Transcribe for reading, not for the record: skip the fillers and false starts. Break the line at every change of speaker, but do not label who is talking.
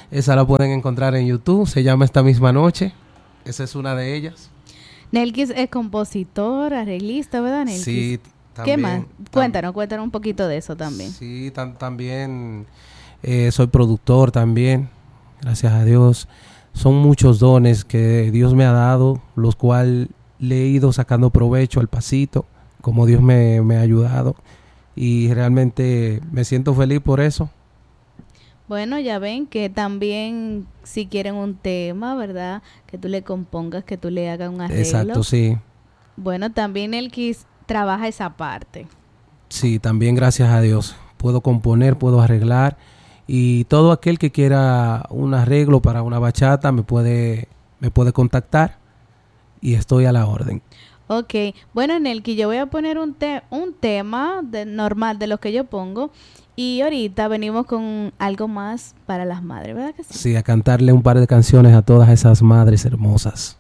Esa la pueden encontrar en YouTube, se llama Esta misma noche. Esa es una de ellas.
Nelkis es compositor, arreglista, ¿verdad, Nelkis?
Sí,
¿Qué
también.
más? Cuéntanos un poquito de eso también.
Sí, también soy productor también, gracias a Dios. Son muchos dones que Dios me ha dado, los cuales le he ido sacando provecho al pasito, como Dios me ha ayudado. Y realmente me siento feliz por eso.
Bueno, ya ven que también si quieren un tema, ¿verdad? Que tú le compongas, que tú le hagas un arreglo.
Exacto, sí.
Bueno, también Nelkis trabaja esa parte.
Sí, también gracias a Dios. Puedo componer, puedo arreglar. Y todo aquel que quiera un arreglo para una bachata me puede contactar y estoy a la orden.
Ok, bueno, Nelky, yo voy a poner un tema normal de los que yo pongo y ahorita venimos con algo más para las madres, ¿verdad que sí?
Sí, a cantarle un par de canciones a todas esas madres hermosas.